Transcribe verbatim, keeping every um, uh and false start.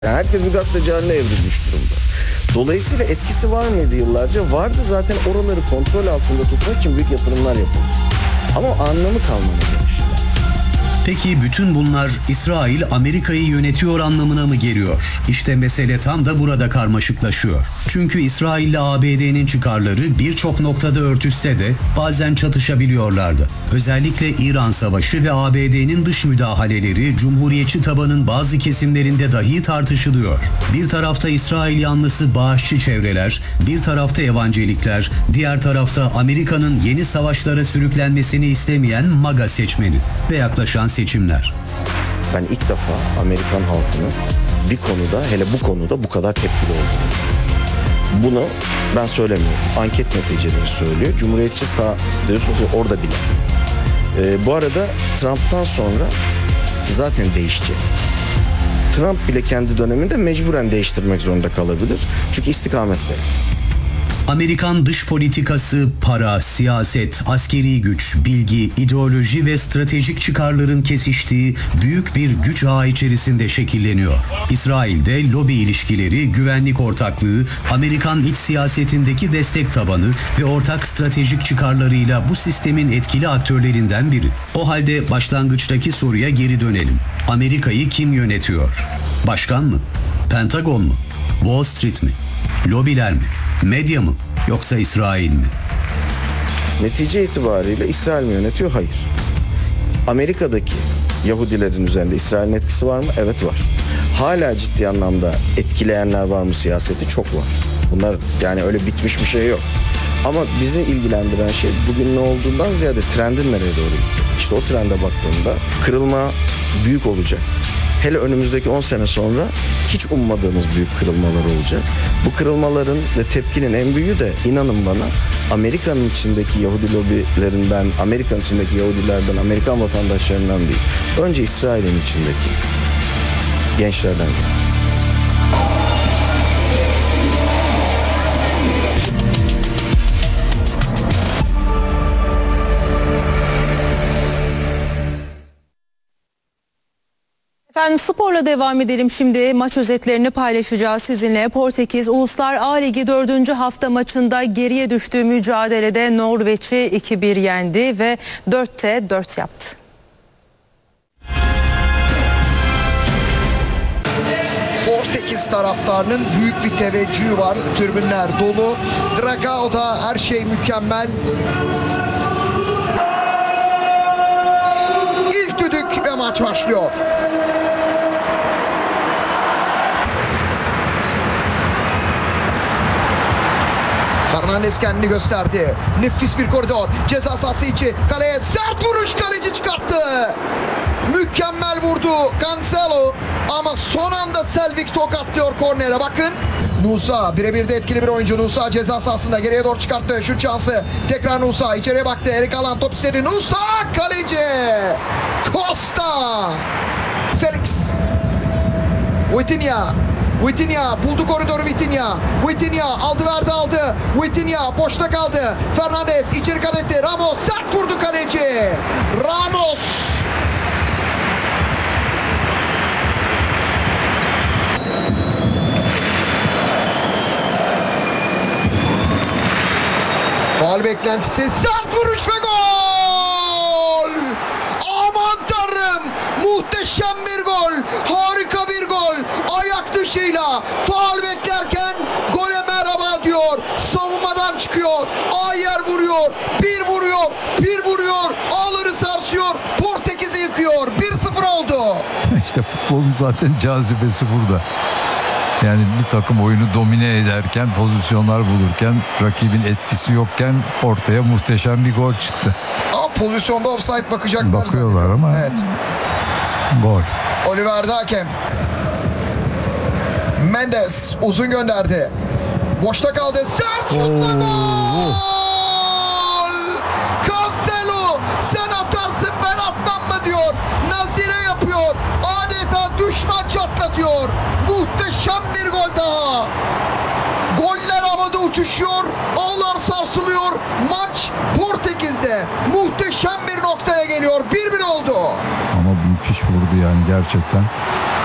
Yani herkes bir gazeteci haline evrilmiş durumda. Dolayısıyla etkisi var mıydı yıllarca? Vardı zaten, oraları kontrol altında tutmak için büyük yatırımlar yapıldı. Ama anlamı kalmadı demişler. Peki bütün bunlar İsrail Amerika'yı yönetiyor anlamına mı geliyor? İşte mesele tam da burada karmaşıklaşıyor. Çünkü İsrail ile A B D'nin çıkarları birçok noktada örtüşse de bazen çatışabiliyorlardı. Özellikle İran Savaşı ve A B D'nin dış müdahaleleri Cumhuriyetçi tabanın bazı kesimlerinde dahi tartışılıyor. Bir tarafta İsrail yanlısı bağışçı çevreler, bir tarafta evangelikler, diğer tarafta Amerika'nın yeni savaşlara sürüklenmesini istemeyen MAGA seçmeni ve yaklaşan seçimler. Ben ilk defa Amerikan halkının bir konuda, hele bu konuda bu kadar tepkili olduğunu. Bunu ben söylemiyorum. Anket neticeleri söylüyor. Cumhuriyetçi sağ diyorsunuz orada bile. Ee, bu arada Trump'tan sonra zaten değişecek. Trump bile kendi döneminde mecburen değiştirmek zorunda kalabilir. Çünkü istikamet belli. Amerikan dış politikası para, siyaset, askeri güç, bilgi, ideoloji ve stratejik çıkarların kesiştiği büyük bir güç ağı içerisinde şekilleniyor. İsrail'de lobi ilişkileri, güvenlik ortaklığı, Amerikan iç siyasetindeki destek tabanı ve ortak stratejik çıkarlarıyla bu sistemin etkili aktörlerinden biri. O halde başlangıçtaki soruya geri dönelim. Amerika'yı kim yönetiyor? Başkan mı? Pentagon mu? Wall Street mi? Lobiler mi? Medya mı? Yoksa İsrail mi? Netice itibariyle İsrail mi yönetiyor? Hayır. Amerika'daki Yahudilerin üzerinde İsrail'in etkisi var mı? Evet var. Hala ciddi anlamda etkileyenler var mı siyaseti? Çok var. Bunlar yani öyle bitmiş bir şey yok. Ama bizi ilgilendiren şey bugün ne olduğundan ziyade trendin nereye doğru gitti. İşte o trende baktığımda kırılma büyük olacak. Hele önümüzdeki on sene sonra hiç ummadığımız büyük kırılmalar olacak. Bu kırılmaların ve tepkinin en büyüğü de inanın bana Amerika'nın içindeki Yahudi lobilerinden, Amerika'nın içindeki Yahudilerden, Amerikan vatandaşlarından değil. Önce İsrail'in içindeki gençlerden gelir. Efendim sporla devam edelim şimdi. Maç özetlerini paylaşacağız sizinle. Portekiz Uluslar A Ligi dördüncü hafta maçında geriye düştüğü mücadelede Norveç'i iki bir yendi ve dörtte dört yaptı. Portekiz taraftarının büyük bir teveccühü var. Tribünler dolu. Dragao'da her şey mükemmel. İlk düdük ve maç başlıyor. Fernandes kendini gösterdi. Nefis bir koridor. Ceza sahası içi. Kaleye sert vuruş. Kaleci çıkarttı. Mükemmel vurdu Cancelo. Ama son anda Selvik tokatlıyor kornere. Bakın. Nusa birebir de etkili bir oyuncu. Nusa ceza sahasında geriye doğru çıkarttı. Şut şansı. Tekrar Nusa. İçeriye baktı. Erik Alan top istedi. Nusa kaleci. Costa. Felix. Vitinha. Vitinha buldu koridoru Vitinha. Vitinha aldı verdi aldı. Vitinha boşta kaldı. Fernandes içeri kat etti. Ramos sert vurdu kaleci. Ramos. Faul beklentisi. Sert vuruş ve gol. Aman tanrım. Muhteşem bir gol. Harika bir gol. Ayak dışıyla faul beklerken gole merhaba diyor. Savunmadan çıkıyor. Ayer vuruyor. Bir vuruyor. Bir vuruyor. Ağları sarsıyor. Portekiz'i yıkıyor. bir sıfır oldu. İşte futbolun zaten cazibesi burada. Yani bir takım oyunu domine ederken, pozisyonlar bulurken, rakibin etkisi yokken ortaya muhteşem bir gol çıktı. Ama pozisyonda offside bakacaklar. Bakıyorlar ama evet. Gol. Oliver Dakem. Mendes uzun gönderdi. Boşta kaldı. Sert şutla gol! Cancelo sen atarsın ben atmam mı diyor. Nazire yapıyor. Adeta düşman çatlatıyor. Muhteşem bir gol daha. Goller havada uçuşuyor. Ağlar sarsılıyor. Maç Portekiz'de muhteşem bir noktaya geliyor. bir bir oldu. Ama müthiş vurdu yani gerçekten.